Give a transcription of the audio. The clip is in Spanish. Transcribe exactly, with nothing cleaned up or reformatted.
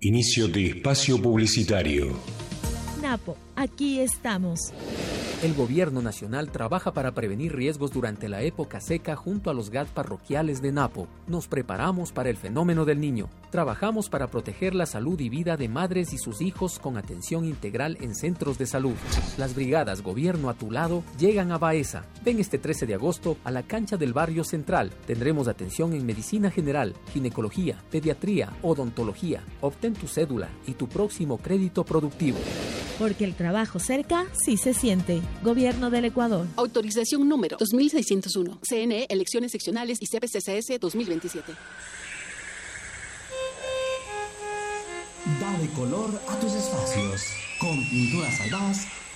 Inicio de espacio publicitario. Napo, aquí estamos. El Gobierno Nacional trabaja para prevenir riesgos durante la época seca junto a los G A T parroquiales de Napo. Nos preparamos para el fenómeno del Niño. Trabajamos para proteger la salud y vida de madres y sus hijos con atención integral en centros de salud. Las brigadas Gobierno a tu lado llegan a Baeza. Ven este trece de agosto a la cancha del Barrio Central. Tendremos atención en medicina general, ginecología, pediatría, odontología. Obtén tu cédula y tu próximo crédito productivo. Porque el trabajo cerca sí se siente. Gobierno del Ecuador. Autorización número dos mil seiscientos uno. C N E, elecciones seccionales y C P C C S dos mil veintisiete. Dale color a tus espacios con Pinturas Albaz